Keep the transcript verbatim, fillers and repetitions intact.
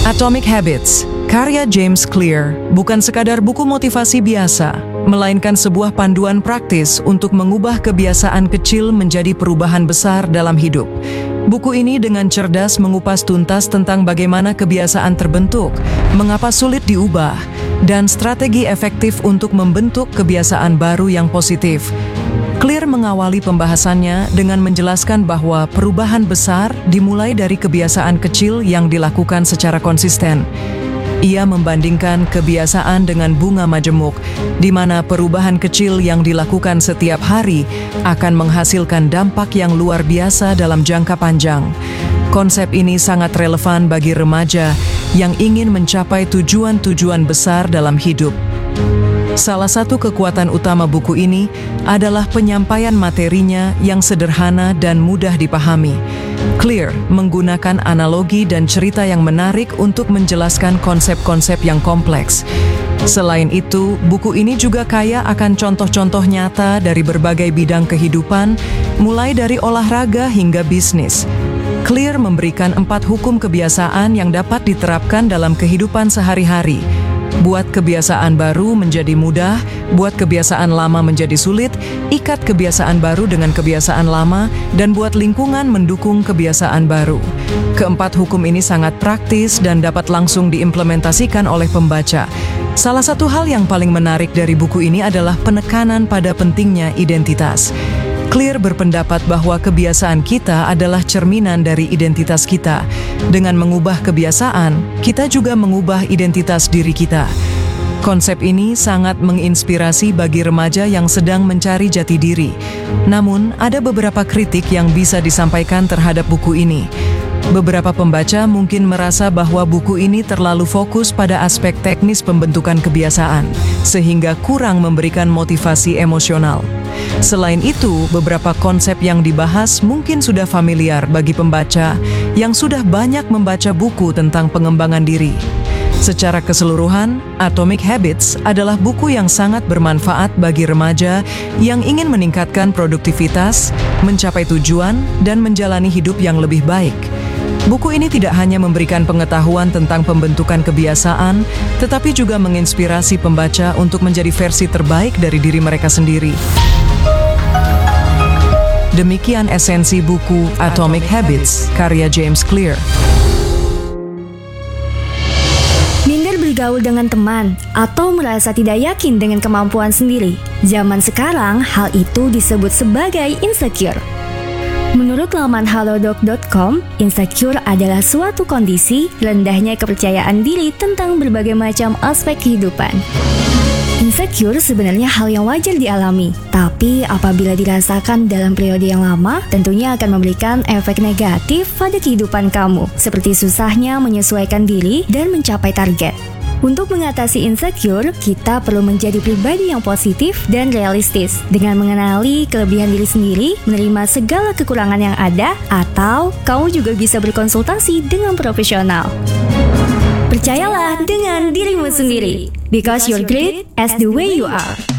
Atomic Habits, karya James Clear, bukan sekadar buku motivasi biasa, melainkan sebuah panduan praktis untuk mengubah kebiasaan kecil menjadi perubahan besar dalam hidup. Buku ini dengan cerdas mengupas tuntas tentang bagaimana kebiasaan terbentuk, mengapa sulit diubah, dan strategi efektif untuk membentuk kebiasaan baru yang positif. Clear mengawali pembahasannya dengan menjelaskan bahwa perubahan besar dimulai dari kebiasaan kecil yang dilakukan secara konsisten. Ia membandingkan kebiasaan dengan bunga majemuk, di mana perubahan kecil yang dilakukan setiap hari akan menghasilkan dampak yang luar biasa dalam jangka panjang. Konsep ini sangat relevan bagi remaja yang ingin mencapai tujuan-tujuan besar dalam hidup. Salah satu kekuatan utama buku ini adalah penyampaian materinya yang sederhana dan mudah dipahami. Clear menggunakan analogi dan cerita yang menarik untuk menjelaskan konsep-konsep yang kompleks. Selain itu, buku ini juga kaya akan contoh-contoh nyata dari berbagai bidang kehidupan, mulai dari olahraga hingga bisnis. Clear memberikan empat hukum kebiasaan yang dapat diterapkan dalam kehidupan sehari-hari. Buat kebiasaan baru menjadi mudah, buat kebiasaan lama menjadi sulit, ikat kebiasaan baru dengan kebiasaan lama, dan buat lingkungan mendukung kebiasaan baru. Keempat hukum ini sangat praktis dan dapat langsung diimplementasikan oleh pembaca. Salah satu hal yang paling menarik dari buku ini adalah penekanan pada pentingnya identitas. Clear berpendapat bahwa kebiasaan kita adalah cerminan dari identitas kita. Dengan mengubah kebiasaan, kita juga mengubah identitas diri kita. Konsep ini sangat menginspirasi bagi remaja yang sedang mencari jati diri. Namun, ada beberapa kritik yang bisa disampaikan terhadap buku ini. Beberapa pembaca mungkin merasa bahwa buku ini terlalu fokus pada aspek teknis pembentukan kebiasaan, sehingga kurang memberikan motivasi emosional. Selain itu, beberapa konsep yang dibahas mungkin sudah familiar bagi pembaca yang sudah banyak membaca buku tentang pengembangan diri. Secara keseluruhan, Atomic Habits adalah buku yang sangat bermanfaat bagi remaja yang ingin meningkatkan produktivitas, mencapai tujuan, dan menjalani hidup yang lebih baik. Buku ini tidak hanya memberikan pengetahuan tentang pembentukan kebiasaan, tetapi juga menginspirasi pembaca untuk menjadi versi terbaik dari diri mereka sendiri. Demikian esensi buku Atomic Habits, karya James Clear. Minder bergaul dengan teman atau merasa tidak yakin dengan kemampuan sendiri. Zaman sekarang, hal itu disebut sebagai insecure. Menurut laman halodoc dot com, insecure adalah suatu kondisi rendahnya kepercayaan diri tentang berbagai macam aspek kehidupan. Insecure sebenarnya hal yang wajar dialami, tapi apabila dirasakan dalam periode yang lama, tentunya akan memberikan efek negatif pada kehidupan kamu, seperti susahnya menyesuaikan diri dan mencapai target. Untuk mengatasi insecure, kita perlu menjadi pribadi yang positif dan realistis dengan mengenali kelebihan diri sendiri, menerima segala kekurangan yang ada, atau kamu juga bisa berkonsultasi dengan profesional. Percayalah dengan dirimu sendiri, because you're great as the way you are.